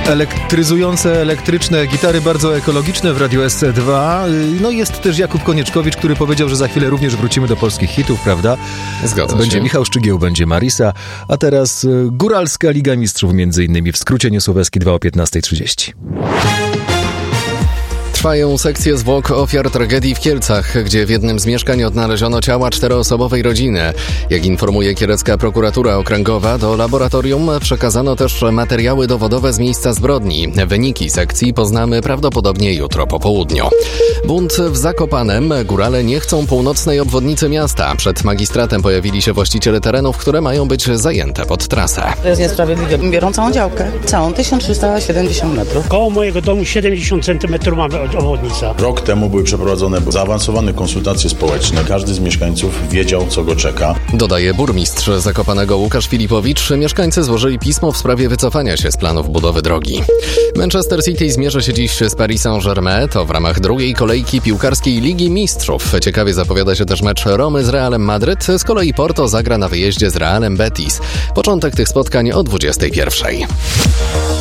elektryzujące, elektryczne gitary, bardzo ekologiczne w Radiu SC2. No jest też Jakub Konieczkowicz, który powiedział, że za chwilę również wrócimy do polskich hitów, prawda? Zgadza się. Będzie Michał Szczygieł, będzie Marisa, a teraz Góralska Liga Mistrzów, między innymi w skrócie Niesłowecki 2 o 15:30. Trwają sekcje zwłok ofiar tragedii w Kielcach, gdzie w jednym z mieszkań odnaleziono ciała 4-osobowej rodziny. Jak informuje kielecka prokuratura okręgowa, do laboratorium przekazano też materiały dowodowe z miejsca zbrodni. Wyniki sekcji poznamy prawdopodobnie jutro po południu. Bunt w Zakopanem. Górale nie chcą północnej obwodnicy miasta. Przed magistratem pojawili się właściciele terenów, które mają być zajęte pod trasę. To jest niesprawiedliwe. Biorą całą działkę. Całą 1370 metrów. Koło mojego domu 70 cm mamy obwodnica. Rok temu były przeprowadzone zaawansowane konsultacje społeczne. Każdy z mieszkańców wiedział, co go czeka. Dodaje burmistrz Zakopanego Łukasz Filipowicz. Mieszkańcy złożyli pismo w sprawie wycofania się z planów budowy drogi. Manchester City zmierzy się dziś z Paris Saint-Germain. To w ramach drugiej kolejki piłkarskiej Ligi Mistrzów. Ciekawie zapowiada się też mecz Romy z Realem Madryt. Z kolei Porto zagra na wyjeździe z Realem Betis. Początek tych spotkań o 21:00.